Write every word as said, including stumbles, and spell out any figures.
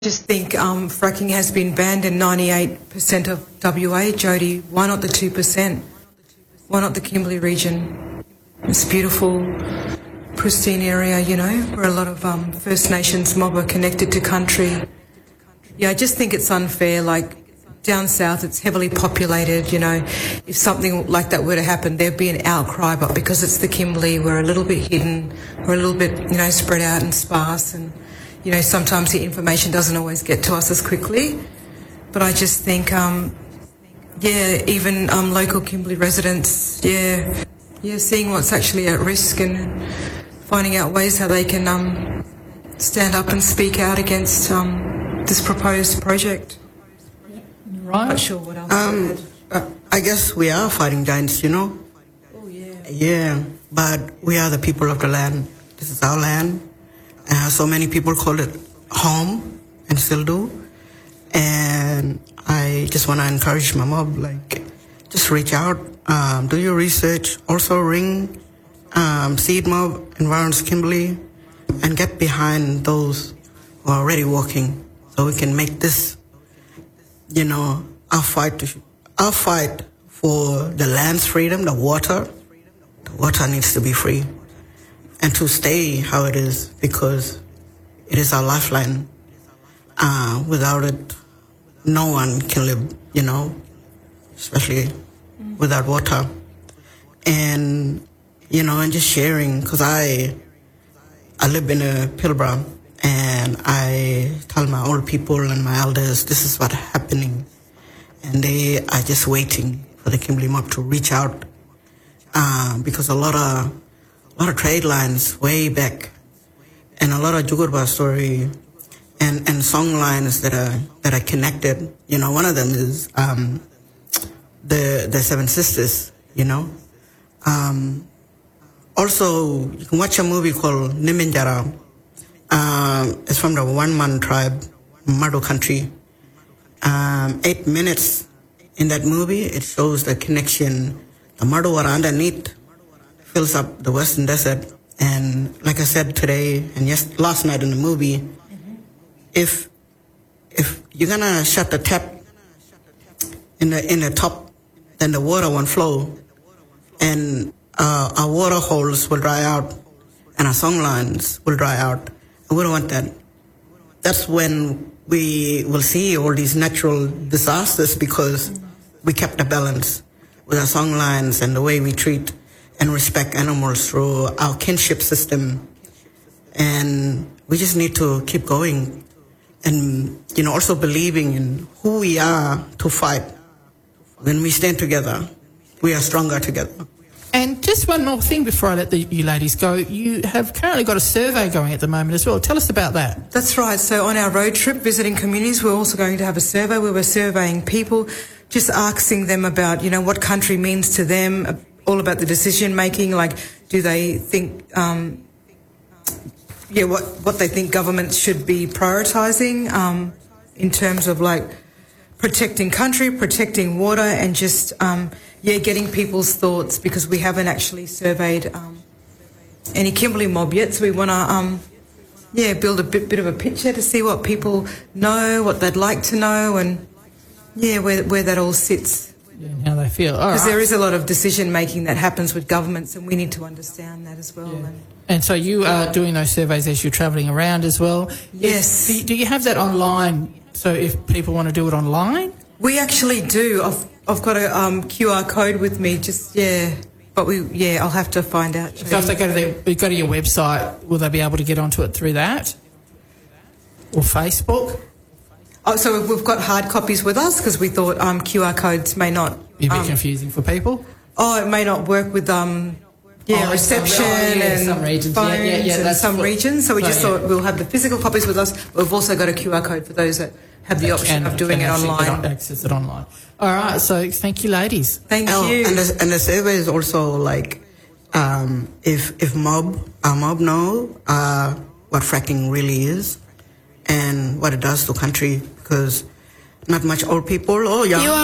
just think um, fracking has been banned in ninety-eight percent of W A, Jody. Why not the two percent? Why not the Kimberley region? It's beautiful, pristine area, you know, where a lot of um, First Nations mob are connected to country. Yeah, I just think it's unfair. Like, down south, it's heavily populated, you know. If something like that were to happen, there'd be an outcry, but because it's the Kimberley, we're a little bit hidden, we're a little bit, you know, spread out and sparse, and, you know, sometimes the information doesn't always get to us as quickly. But I just think, um, yeah, even um, local Kimberley residents, yeah, yeah, seeing what's actually at risk and finding out ways how they can um, stand up and speak out against um, this proposed project. Right. Not sure what else. Um, uh, I guess we are fighting giants, you know. Oh yeah. Yeah, but we are the people of the land. This is our land. Uh, so many people call it home and still do. And I just want to encourage my mob, like, just reach out, um, do your research, also ring um, Seed Mob, Environs Kimberley, and get behind those who are already working, so we can make this, you know, our fight, to, our fight for the land's freedom, the water. The water needs to be free and to stay how it is, because it is our lifeline. Uh, without it, no one can live, you know, especially without water. And, you know, and just sharing, because I, I live in a Pilbara, and I tell my old people and my elders, this is what's happening. And they are just waiting for the Kimberley mob to reach out, uh, because a lot of, a lot of trade lines way back, and a lot of Jugurba story, and, and song lines that are that are connected. You know, one of them is um, the the Seven Sisters. You know, um, also you can watch a movie called Niminjara. Um, it's from the One Man tribe, Mado country. Um, eight minutes in that movie, it shows the connection. The Mado are underneath, fills up the Western Desert, and like I said today and yes, last night in the movie, mm-hmm. if if you're gonna shut the tap in the in the top, then the water won't flow, and uh, our water holes will dry out, and our song lines will dry out. And we don't want that. That's when we will see all these natural disasters, because we kept the balance with our song lines and the way we treat and respect animals through our kinship system. And we just need to keep going and, you know, also believing in who we are to fight. When we stand together, we are stronger together. And just one more thing before I let the, you ladies go. You have currently got a survey going at the moment as well. Tell us about that. That's right. So on our road trip visiting communities, we're also going to have a survey where we're surveying people, just asking them about, you know, what country means to them, all about the decision making, like do they think, um, yeah, what, what they think governments should be prioritising um, in terms of like protecting country, protecting water, and just, um, yeah, getting people's thoughts, because we haven't actually surveyed um, any Kimberley mob yet. So we want to, um, yeah, build a bit, bit of a picture to see what people know, what they'd like to know, and, yeah, where, where that all sits. Yeah, and how they feel. Because right. there is a lot of decision-making that happens with governments, and we need to understand that as well. Yeah. And, and so you are doing those surveys as you're travelling around as well? Yes. Do you, do you have that online? So if people want to do it online? We actually do. I've, I've got a um, Q R code with me, just, yeah. But we, yeah, I'll have to find out. So if they go to, their, go to your website, will they be able to get onto it through that? Or Facebook? Oh, so we've got hard copies with us, because we thought um, Q R codes may not... Be a bit um, confusing for people? Oh, it may not work with... Um, Yeah, oh, reception some, oh, yeah, and some regions. phones yeah, yeah, yeah, and that's some for, regions. So we so, just yeah. thought we'll have the physical copies with us. We've also got a Q R code for those that have the option and, of doing it online. Access it online. All right, so thank you, ladies. Thank oh, you. And the, and the survey is also like, um, if if mob, our mob know uh, what fracking really is and what it does to country, because not much old people or young.